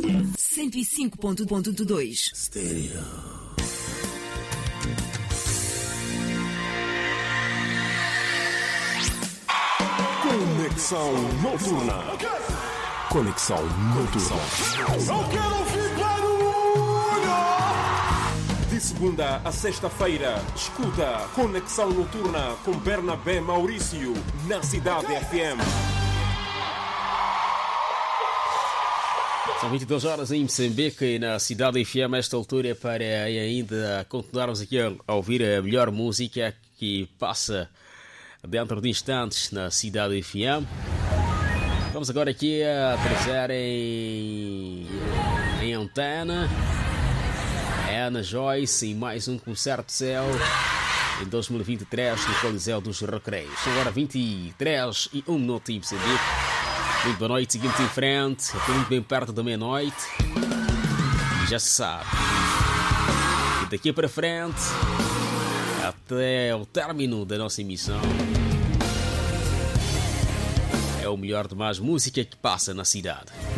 105.2 Stereo. Conexão Noturna. Conexão Noturna. Eu quero ouvir barulho! De segunda a sexta-feira, escuta Conexão Noturna com Bernabé Maurício na Cidade FM. São 22 horas em Moçambique e na Cidade FM. Esta altura é para ainda continuarmos aqui a ouvir a melhor música que passa dentro de instantes na Cidade FM. Vamos agora aqui a trazer em antena Ana Joyce em mais um concerto céu em 2023 no Coliseu dos Recreios. São agora 23 e 1 minuto em Moçambique. Muito boa noite, seguimos em frente, estou muito bem perto da meia-noite. E já se sabe, e daqui para frente, até o término da nossa emissão, é o melhor de mais música que passa na cidade.